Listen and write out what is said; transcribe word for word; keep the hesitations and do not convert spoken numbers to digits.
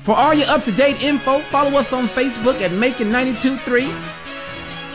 For all your up-to-date info, follow us on Facebook at Macon nine two three.